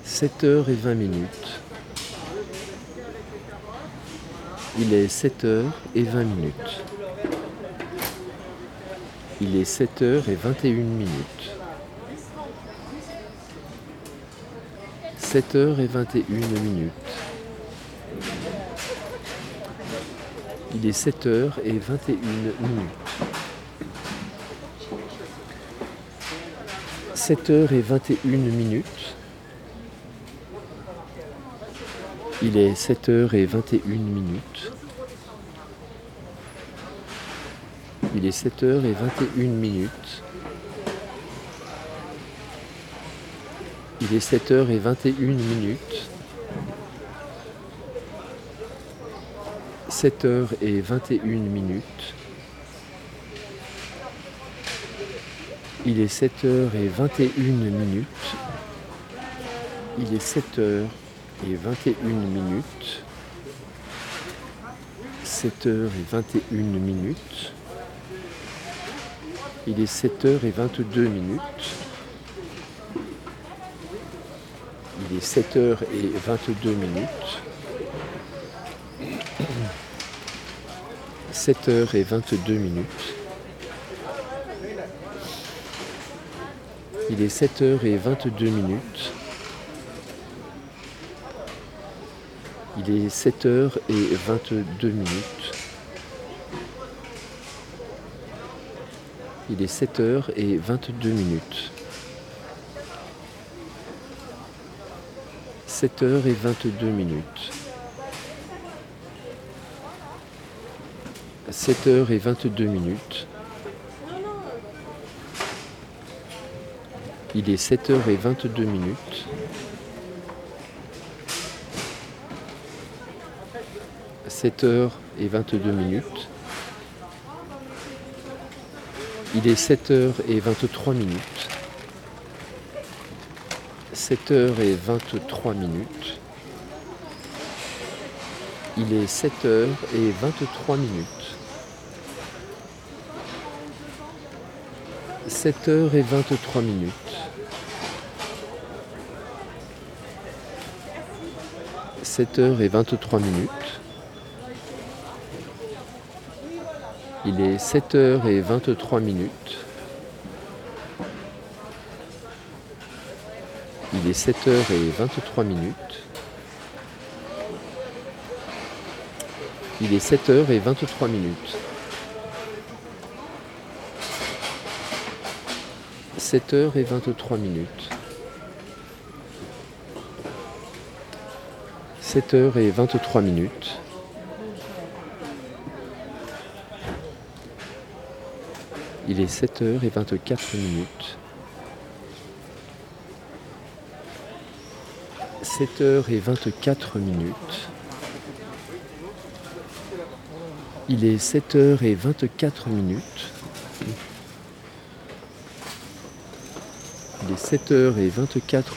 7h20. Il est 7h20. Il est 7h21. 7h21. Il est 7h21. 7h21. Il est 7h21. Il est 7h21. Il est 7h21. 7h21. Il est 7h21. Il est 7h21. 7h21. Il est 7h22. Il est 7h22. 7h22. Il est 7h22. Il est 7h22. Il est 7h22. 7h22. 7h22. Il est 7h22. 7h22. Il est 7h23. 7h23. Il est 7h23. 7h23. 7h23. Il est 7h23. Il est 7h23. Il est 7h23. Sept heures et 23 minutes. 7h23. Il est 7h24. 7h24. Il est 7h24. Il est 7h24.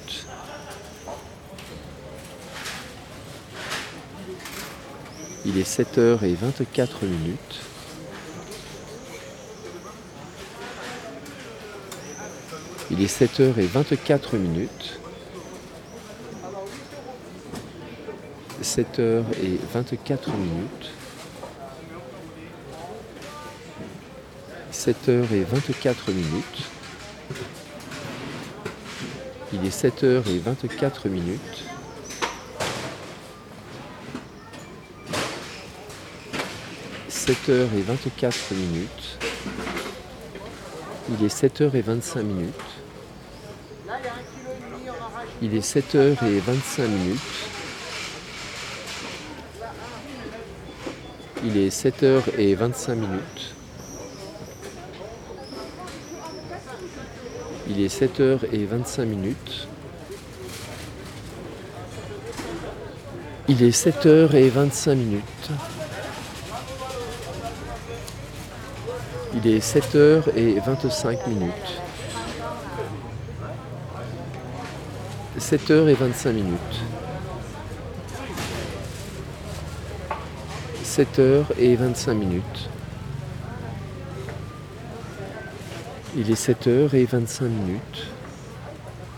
Il est 7h24. Il est 7h24. 7h24. 7h24. Il est 7h24. Sept heures et 24 minutes. Il est 7h25. Il est 7h25. Il est 7h25. Il est 7h25. Il est 7h25. Il est 7h25. 7h25. 7h25. Il est 7h25.